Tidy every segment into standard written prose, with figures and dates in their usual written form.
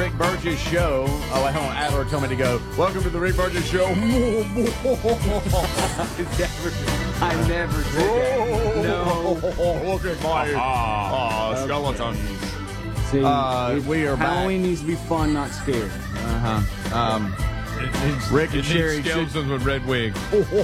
Rick Burgess Show. Oh, wait, hold on. Adler told me to go. Welcome to the Rick Burgess Show. I never did that. No. Look at my skeleton. See, we are Halloween needs to be fun, not scary. Rick and Sherry skeletons with red wigs.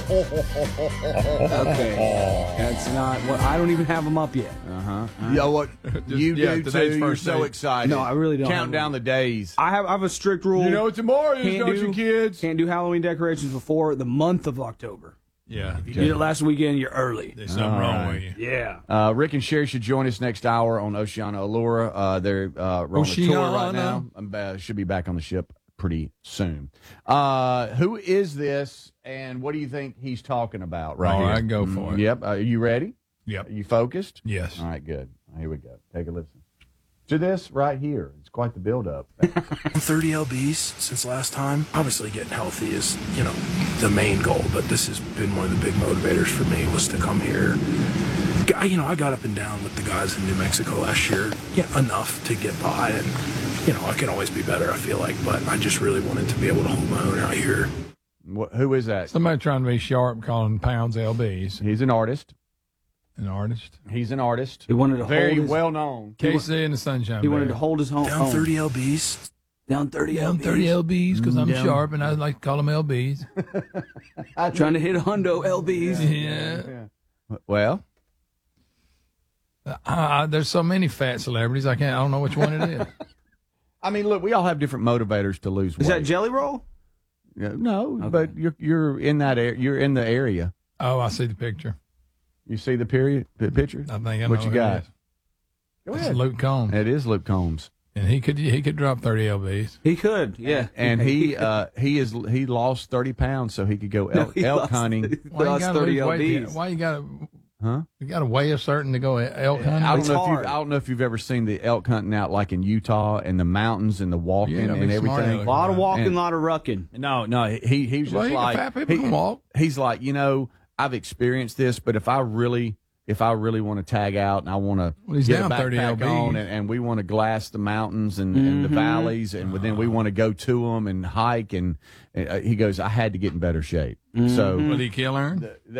Okay. That's not what. I don't even have them up yet. You know what? You do today's too. You're first so day. excited. No, I really don't. Counting down the days. I have a strict rule. You know what tomorrow is, Can't don't do- you, kids? Can't do Halloween decorations before the month of October. Yeah. If you did it last weekend, you're early. There's something wrong with you. Yeah. Rick and Sherry should join us next hour on Oceana Allura. They're on a tour right now. Should be back on the ship pretty soon. Who is this, and what do you think he's talking about right here? I can go for it. Yep. Are you ready? Yep. Are you focused? Yes. All right, good. Here we go. Take a listen to this right here. It's quite the build-up. 30 lbs since last time. Obviously getting healthy is, the main goal, but this has been one of the big motivators for me was to come here. I got up and down with the guys in New Mexico last year, enough to get by, and, I can always be better, I feel like, but I just really wanted to be able to hold my own out here. Who is that? Somebody trying to be sharp, calling pounds lbs. He's an artist. An artist. He's an artist. He wanted to Very hold his, well known. KC and the Sunshine He wanted to Band. hold his home. Down 30 lbs. Down 30 Down lbs. 30 lbs because I'm Down. sharp and I like to call them lbs. Trying to hit hundo lbs. Yeah. Well, There's so many fat celebrities. I don't know which one it is. I mean, look, we all have different motivators to lose weight. Is that Jelly Roll? No, Okay. but you're in that you're in the area. Oh, I see the picture. You see the picture? I think I know What you who got? it is. Go It's ahead. Luke Combs, It is Luke Combs, and he could drop 30 lbs. He could, yeah. and he lost 30 pounds so he could go elk hunting. Why you Lost gotta 30 lose weight? lbs. Why you gotta? Huh? You gotta weigh a certain to go elk hunting. I It's hard. don't know if you've ever seen the elk hunting out like in Utah and the mountains and the walking Yeah, that'd and be smart everything. elk. A lot of walking, a And- lot of rucking. No, he's Well, just like fat people can walk. He's like, I've experienced this, but if I really want to tag out and I want to Well, he's get down a 30 backpack lbs. on and we want to glass the mountains and the valleys and then we want to go to them and hike and he goes, I had to get in better shape. So Will he kill her?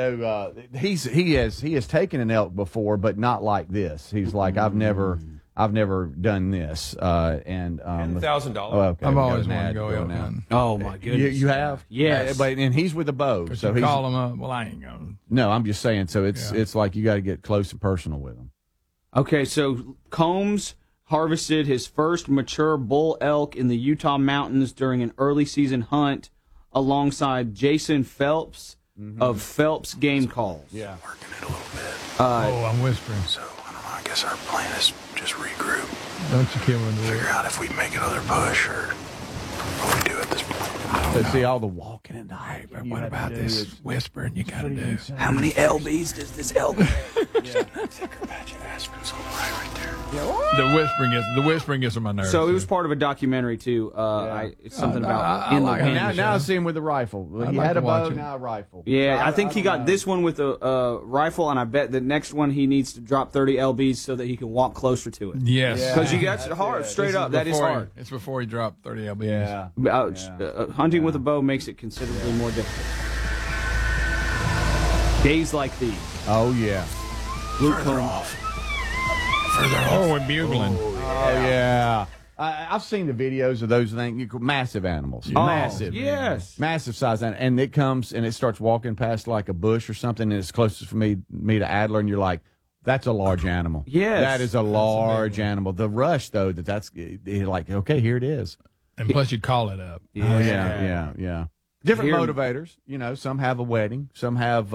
he has taken an elk before, but not like this. He's like, I've never done this. $10,000. Oh, okay. I've we got always an wanted to ad go going elk now. hunting. Oh, my goodness. You have? Yes. And he's with a bow. But So you he's call him up. Well, I ain't going. no, I'm just saying. So it's Yeah. it's like you got to get close and personal with him. Okay, so Combs harvested his first mature bull elk in the Utah mountains during an early season hunt alongside Jason Phelps of Phelps Game Calls. Yeah. Working it a little bit. I'm whispering. So, I don't know, I guess our plan is just regroup. Don't you kill him. Figure out if we make another push or what we do at this point. But see all the walking and the hiking. But you what have to about do this is- whispering you gotta do? How many lbs does this elk Thicker patch of aspens on the right there. The whispering gets on my nerves. So it was part of a documentary, too. It's something about I in like the it. wind. Now I see him with a rifle. I'd He like had to a bow, watch it. now a rifle. Yeah, I think he don't got know. this one with a rifle, and I bet the next one he needs to drop 30 lbs so that he can walk closer to it. Yes. Because that's hard, straight up. That is hard. It's before he dropped 30 lbs. Yeah. Hunting with a bow makes it considerably more difficult. Days like these. Oh yeah. Luke Further Combs. off. Oh, we're bugling. Oh yeah. I've seen the videos of those things. Massive animals. Oh, Massive. yes. Massive size. And it comes and it starts walking past like a bush or something, and it's closest for me to Adler, and you're like, that's a large animal. Yes. That is a large animal. The rush, though, that's like, okay, here it is. And plus, you'd call it up. Yeah. Different Here- motivators. Some have a wedding. Some have